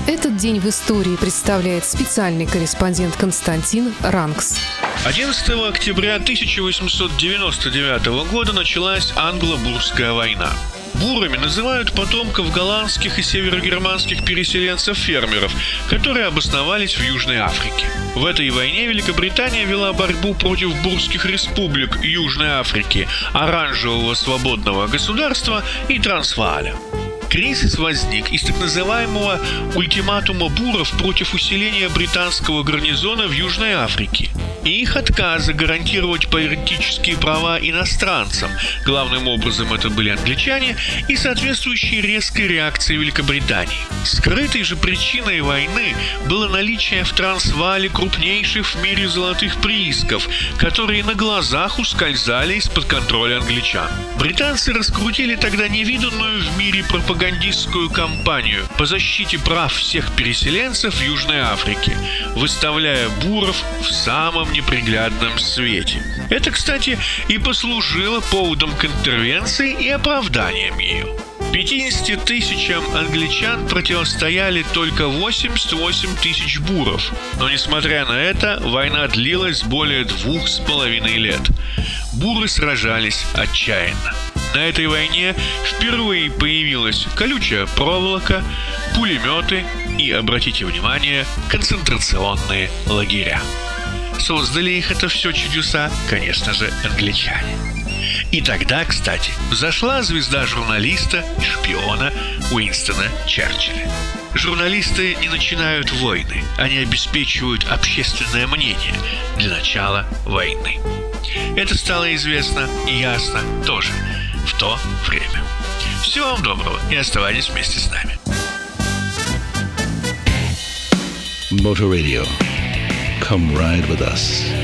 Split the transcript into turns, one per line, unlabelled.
Этот день в истории представляет специальный корреспондент Константин Ранкс.
11 октября 1899 года началась Англо-Бурская война. Бурами называют потомков голландских и северогерманских переселенцев-фермеров, которые обосновались в Южной Африке. В этой войне Великобритания вела борьбу против бурских республик Южной Африки, Оранжевого свободного государства и Трансвааля. Кризис возник из так называемого ультиматума буров против усиления британского гарнизона в Южной Африке и их отказа гарантировать политические права иностранцам, главным образом это были англичане, и соответствующей резкой реакции Великобритании. Скрытой же причиной войны было наличие в Трансваале крупнейших в мире золотых приисков, которые на глазах ускользали из-под контроля англичан. Британцы раскрутили тогда невиданную в мире пропагандистскую кампанию по защите прав всех переселенцев в Южной Африке, выставляя буров в самом неприглядном свете. Это, кстати, и послужило поводом к интервенции и оправданием ее. 50 тысячам англичан противостояли только 88 тысяч буров. Но, несмотря на это, война длилась более 2,5 лет. Буры сражались отчаянно. На этой войне впервые появилась колючая проволока, пулеметы и, обратите внимание, концентрационные лагеря. Создали их это все чудеса, конечно же, англичане. И тогда, кстати, взошла звезда журналиста и шпиона Уинстона Черчилля. Журналисты не начинают войны, они обеспечивают общественное мнение для начала войны. Это стало известно и ясно тоже в то время. Всего вам доброго и оставайтесь вместе с нами.
Motor Radio. Come ride with us.